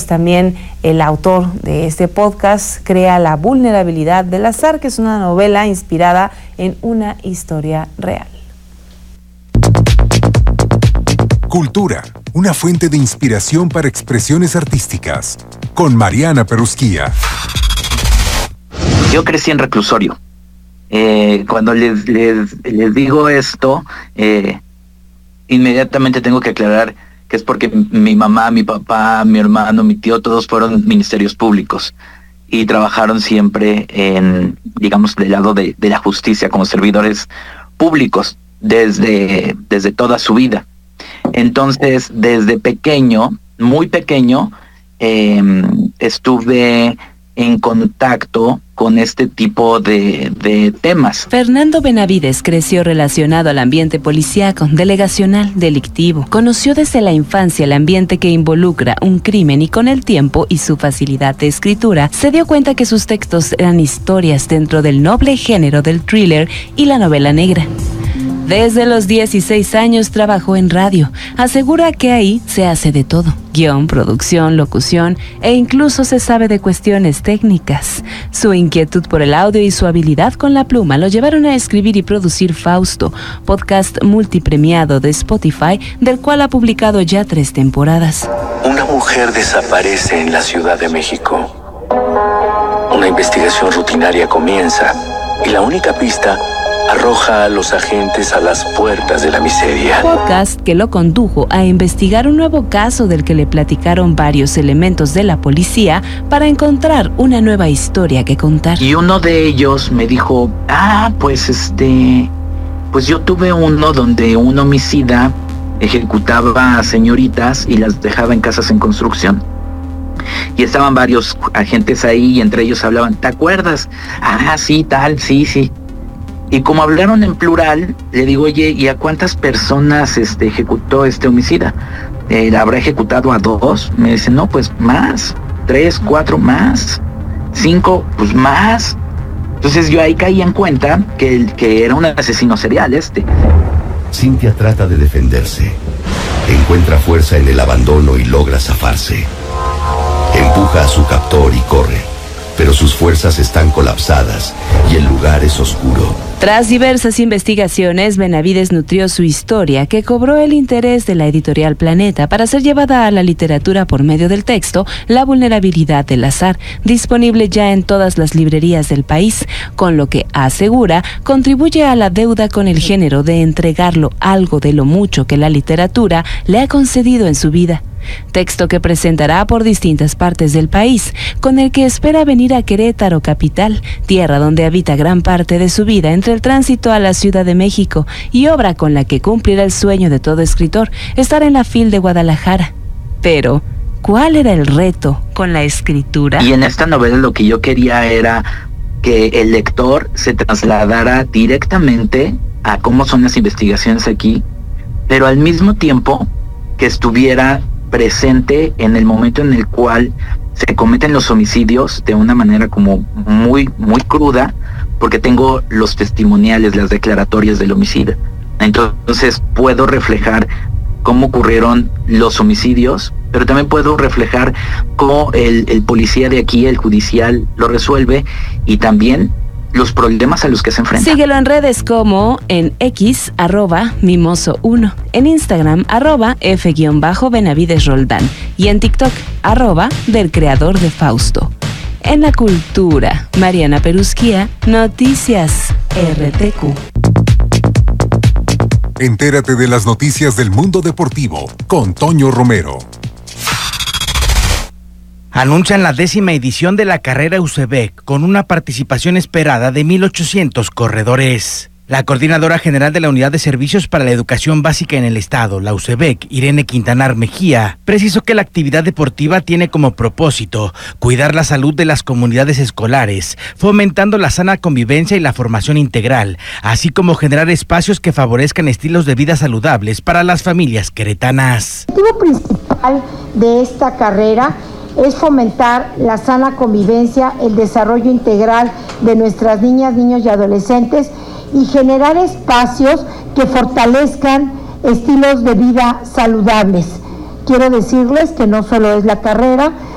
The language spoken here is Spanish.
también el autor de este podcast crea La vulnerabilidad del azar, que es una novela inspirada en una historia real. Cultura, una fuente de inspiración para expresiones artísticas, con Mariana Perusquía. Yo crecí en reclusorio. Cuando les digo esto, inmediatamente tengo que aclarar que es porque mi mamá, mi papá, mi hermano, mi tío, todos fueron ministerios públicos y trabajaron siempre en, digamos, del lado de la justicia como servidores públicos desde toda su vida. Entonces, desde pequeño, muy pequeño, estuve en contacto con este tipo de temas. Fernando Benavides creció relacionado al ambiente policíaco, delegacional, delictivo. Conoció desde la infancia el ambiente que involucra un crimen y con el tiempo y su facilidad de escritura, se dio cuenta que sus textos eran historias dentro del noble género del thriller y la novela negra. Desde los 16 años trabajó en radio. Asegura que ahí se hace de todo: guión, producción, locución e incluso se sabe de cuestiones técnicas. Su inquietud por el audio y su habilidad con la pluma lo llevaron a escribir y producir Fausto, podcast multipremiado de Spotify, del cual ha publicado ya 3 temporadas. Una mujer desaparece en la Ciudad de México. Una investigación rutinaria comienza y la única pista arroja a los agentes a las puertas de la miseria. Podcast que lo condujo a investigar un nuevo caso del que le platicaron varios elementos de la policía para encontrar una nueva historia que contar. Y uno de ellos me dijo, pues yo tuve uno donde un homicida ejecutaba a señoritas y las dejaba en casas en construcción. Y estaban varios agentes ahí y entre ellos hablaban, ¿te acuerdas? Sí, tal, sí. Y como hablaron en plural, le digo, oye, ¿y a cuántas personas ejecutó este homicida? ¿Habrá ejecutado a 2? Me dice, no, pues más, 3, 4 más, 5, pues más. Entonces yo ahí caí en cuenta que era un asesino serial Cintia trata de defenderse. Encuentra fuerza en el abandono y logra zafarse. Empuja a su captor y corre, pero sus fuerzas están colapsadas y el lugar es oscuro. Tras diversas investigaciones, Benavides nutrió su historia, que cobró el interés de la editorial Planeta para ser llevada a la literatura por medio del texto La vulnerabilidad del azar, disponible ya en todas las librerías del país, con lo que, asegura, contribuye a la deuda con el género de entregarlo algo de lo mucho que la literatura le ha concedido en su vida. Texto que presentará por distintas partes del país, con el que espera venir a Querétaro capital, tierra donde habita gran parte de su vida entre el tránsito a la Ciudad de México, y obra con la que cumplirá el sueño de todo escritor, estar en la FIL de Guadalajara. Pero, ¿cuál era el reto con la escritura? Y en esta novela lo que yo quería era que el lector se trasladara directamente a cómo son las investigaciones aquí, pero al mismo tiempo que estuviera presente en el momento en el cual se cometen los homicidios de una manera como muy, muy cruda, porque tengo los testimoniales, las declaratorias del homicida. Entonces puedo reflejar cómo ocurrieron los homicidios, pero también puedo reflejar cómo el policía de aquí, el judicial, lo resuelve, y también los problemas a los que se enfrenta. Síguelo en redes como en X, @mimoso1, en Instagram, @F_Benavides Roldán, y en TikTok, @del creador de Fausto. En la cultura, Mariana Perusquía, Noticias RTQ. Entérate de las noticias del mundo deportivo con Toño Romero. Anuncian la 10ª edición de la carrera UCEBEC con una participación esperada de 1,800 corredores. La coordinadora general de la Unidad de Servicios para la Educación Básica en el Estado, la UCEBEC, Irene Quintanar Mejía, precisó que la actividad deportiva tiene como propósito cuidar la salud de las comunidades escolares, fomentando la sana convivencia y la formación integral, así como generar espacios que favorezcan estilos de vida saludables para las familias queretanas. El objetivo principal de esta carrera es fomentar la sana convivencia, el desarrollo integral de nuestras niñas, niños y adolescentes y generar espacios que fortalezcan estilos de vida saludables. Quiero decirles que no solo es la carrera,